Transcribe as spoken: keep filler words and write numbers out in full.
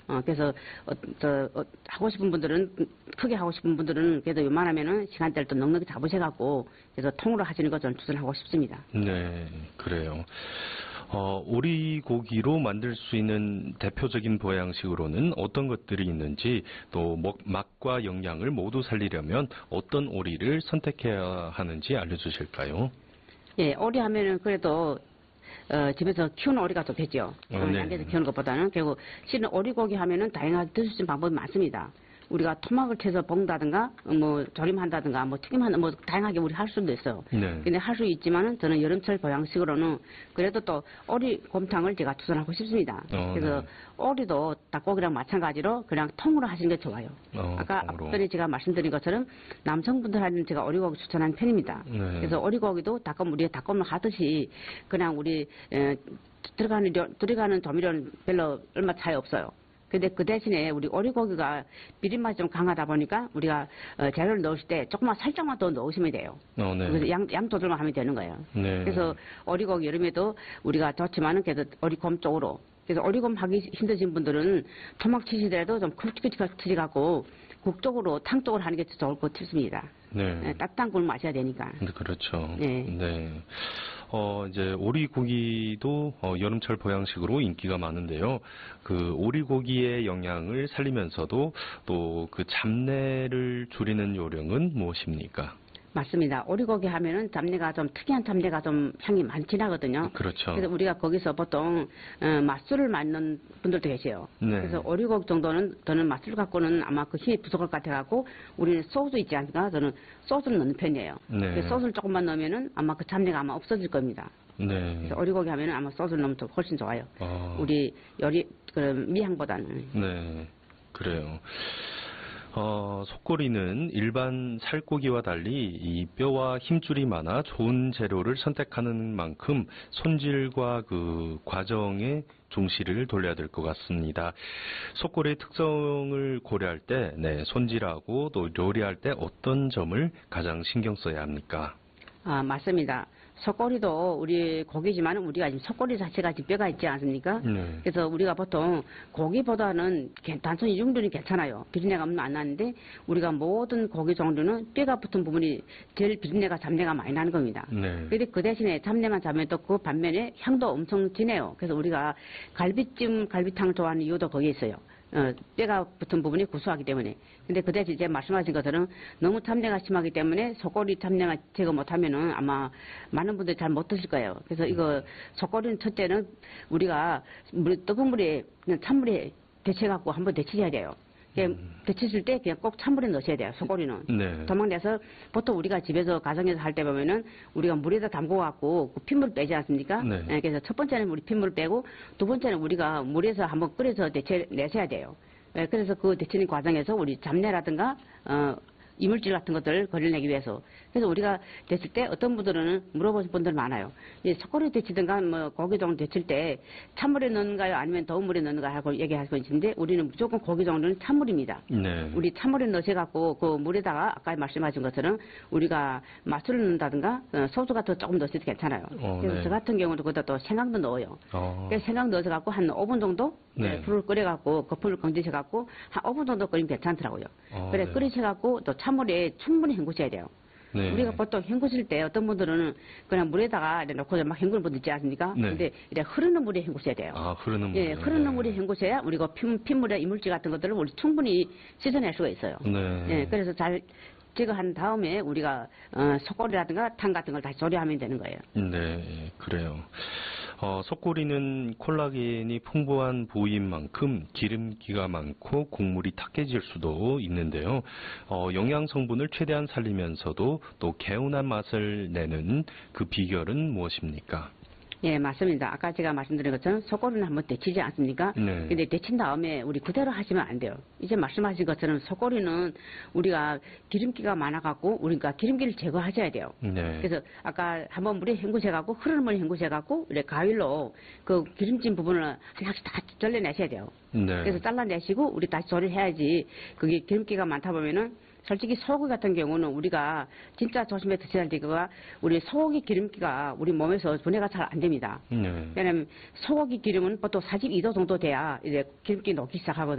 어, 그래서 어, 저, 어, 하고 싶은 분들은 크게 하고 싶은 분들은 그래도 웬만하면은 시간대를 또 넉넉히 잡으셔갖고 그래서 통으로 하시는 거 저는 추천하고 싶습니다. 네, 그래요. 어, 오리고기로 만들 수 있는 대표적인 보양식으로는 어떤 것들이 있는지 또 먹, 맛과 영양을 모두 살리려면 어떤 오리를 선택해야 하는지 알려주실까요? 예, 오리 하면은 그래도 어, 집에서 키우는 오리가 더 되죠. 어, 네. 양에서 키우는 것보다는. 그리고 실은 오리고기 하면은 다양하게 드실 수 있는 방법이 많습니다. 우리가 토막을 채서 볶는다든가, 뭐, 조림한다든가, 뭐, 튀김한다, 뭐, 다양하게 우리 할 수도 있어요. 네. 근데 할 수 있지만은 저는 여름철 보양식으로는 그래도 또 오리곰탕을 제가 추천하고 싶습니다. 어, 그래서 네. 오리도 닭고기랑 마찬가지로 그냥 통으로 하시는 게 좋아요. 어, 아까 통으로. 앞전에 제가 말씀드린 것처럼 남성분들한테는 제가 오리고기 추천하는 편입니다. 네. 그래서 오리고기도 닭고기, 우리가 닭고기를 하듯이 그냥 우리, 에, 들어가는, 들어가는 조미료는 별로 얼마 차이 없어요. 근데 그 대신에 우리 오리고기가 비린맛이 좀 강하다 보니까 우리가 어, 재료를 넣으실 때 조금만 살짝만 더 넣으시면 돼요. 어, 네. 그래서 양, 양 조절만 하면 되는 거예요. 네. 그래서 오리고기 여름에도 우리가 좋지만은 그래도 오리곰 쪽으로. 그래서 오리곰 하기 힘드신 분들은 토막 치시더라도 좀 굵직굵직하게 치갖고 국 쪽으로, 탕 쪽으로 하는 게 좋을 것 같습니다. 네. 네, 따뜻한 꿀 마셔야 되니까. 네, 그렇죠. 네. 네. 어, 이제 오리고기도 어, 여름철 보양식으로 인기가 많은데요. 그 오리고기의 영양을 살리면서도 또 그 잡내를 줄이는 요령은 무엇입니까? 맞습니다. 오리고기 하면은 잡내가 좀 특이한 잡내가 좀 향이 많이 나거든요. 그렇죠. 그래서 우리가 거기서 보통 어, 맛술을 맞는 분들도 계세요. 네. 그래서 오리고기 정도는 저는 맛술 갖고는 아마 그 힘이 부족할 것 같아갖고 우리는 소스 있지 않습니까? 저는 소스를 넣는 편이에요. 네. 그래서 소스를 조금만 넣으면은 아마 그 잡내가 아마 없어질 겁니다. 네. 그래서 오리고기 하면은 아마 소스를 넣으면 더 훨씬 좋아요. 아. 우리 요리 그 미향보다는. 네. 그래요. 어, 속꼬리는 일반 살코기와 달리 이 뼈와 힘줄이 많아 좋은 재료를 선택하는 만큼 손질과 그 과정에 중시를 돌려야 될 것 같습니다. 속꼬리의 특성을 고려할 때, 네, 손질하고 또 요리할 때 어떤 점을 가장 신경 써야 합니까? 아, 맞습니다. 속꼬리도 우리 고기지만 우리가 지금 속꼬리 자체가 지금 뼈가 있지 않습니까? 네. 그래서 우리가 보통 고기보다는 단순히 육류는 괜찮아요. 비린내가 안 나는데 우리가 모든 고기 종류는 뼈가 붙은 부분이 제일 비린내가 잡내가 많이 나는 겁니다. 네. 그런데 그 대신에 잡내만 잡으면 또 그 반면에 향도 엄청 진해요. 그래서 우리가 갈비찜, 갈비탕을 좋아하는 이유도 거기에 있어요. 어, 뼈가 붙은 부분이 구수하기 때문에. 근데 그 대신 이제 말씀하신 것처럼 너무 잡내가 심하기 때문에 속꼬리 잡내가 제거 못하면은 아마 많은 분들이 잘 못 드실 거예요. 그래서 이거 속꼬리는 첫째는 우리가 물, 뜨거운 물에 그냥 찬물에 데쳐갖고 한번 데치셔야 돼요. 음. 데치실 때 그냥 꼭 찬물에 넣으셔야 돼요. 속꼬리는. 네. 도망내서 보통 우리가 집에서 가정에서 할 때 보면은 우리가 물에다 담궈갖고 그 핏물 빼지 않습니까? 네. 네, 그래서 첫 번째는 우리 핏물 빼고 두 번째는 우리가 물에서 한번 끓여서 데쳐내셔야 돼요. 네, 그래서 그 데치는 과정에서 우리 잡내라든가 어, 이물질 같은 것들을 걸러내기 위해서. 그래서 우리가 데칠 때 어떤 분들은 물어보신 분들 많아요. 이 속꼬리 데치든가 뭐 고기 종류 데칠 때 찬물에 넣는가요? 아니면 더운 물에 넣는가 하고 얘기하시고 있는데 우리는 무조건 고기 종류는 찬물입니다. 네. 우리 찬물에 넣으셔갖고 그 물에다가 아까 말씀하신 것처럼 우리가 맛술을 넣는다든가 어, 소주 같은 거 조금 넣으셔도 괜찮아요. 어, 그래서 네. 저 같은 경우는 거기다 또 생강도 넣어요. 어. 그래서 생강 넣어서갖고 한 오 분 정도 네. 불을 끓여갖고 거품을 건지셔갖고 한 오 분 정도 끓이면 괜찮더라고요. 어, 그래 네. 끓이셔갖고 또 찬물에 충분히 헹구셔야 돼요. 네. 우리가 보통 헹구실 때 어떤 분들은 그냥 물에다가 이렇게 놓고 막 헹구는 분들 있지 않습니까? 네. 근데 이렇게 흐르는 물에 헹구셔야 돼요. 아, 흐르는 예, 물이요? 흐르는 네. 물에 헹구셔야 우리가 핏, 핏물에 이물질 같은 것들을 우리 충분히 씻어낼 수가 있어요. 네. 예, 그래서 잘 제거한 다음에 우리가 어, 속꼬리라든가 탕 같은 걸 다시 조리하면 되는 거예요. 네, 그래요. 어, 속꼬리는 콜라겐이 풍부한 부위인 만큼 기름기가 많고 국물이 탁해질 수도 있는데요. 어, 영양 성분을 최대한 살리면서도 또 개운한 맛을 내는 그 비결은 무엇입니까? 예, 맞습니다. 아까 제가 말씀드린 것처럼 속꼬리는 한번 데치지 않습니까? 네. 근데 데친 다음에 우리 그대로 하시면 안 돼요. 이제 말씀하신 것처럼 속꼬리는 우리가 기름기가 많아갖고 우리가 기름기를 제거하셔야 돼요. 네. 그래서 아까 한번 물에 헹구셔갖고 흐르는 물에 헹구셔갖고 이렇게 가위로 그 기름진 부분을 하나씩 다 잘라내셔야 돼요. 네. 그래서 잘라내시고 우리 다시 조리를 해야지 그게 기름기가 많다 보면은 솔직히 소고기 같은 경우는 우리가 진짜 조심해 드셔야 될 거가 우리 소고기 기름기가 우리 몸에서 분해가 잘 안 됩니다. 네. 왜냐면 소고기 기름은 보통 사십이 도 정도 돼야 이제 기름기 녹기 시작하거든요.